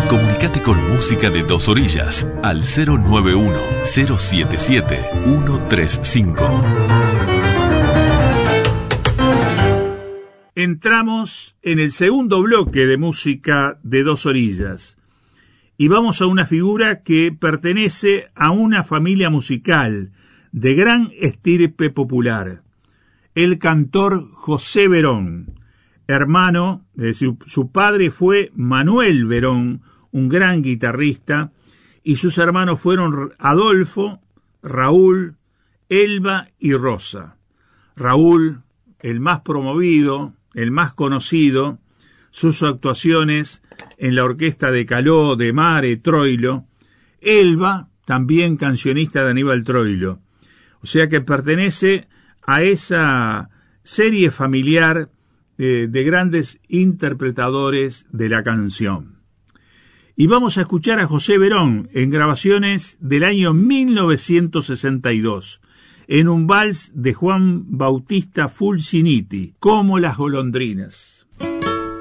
Comunicate con Música de Dos Orillas al 091-077-135. Entramos en el segundo bloque de Música de Dos Orillas y vamos a una figura que pertenece a una familia musical de gran estirpe popular, el cantor José Verón, hermano de su padre fue Manuel Verón, un gran guitarrista, y sus hermanos fueron Adolfo, Raúl, Elba y Rosa. Raúl, el más promovido, el más conocido, sus actuaciones en la orquesta de Caló, de Mare, Troilo. Elba, también cancionista de Aníbal Troilo. O sea que pertenece a esa serie familiar de grandes interpretadores de la canción. Y vamos a escuchar a José Verón en grabaciones del año 1962, en un vals de Juan Bautista Fulciniti, Como las golondrinas.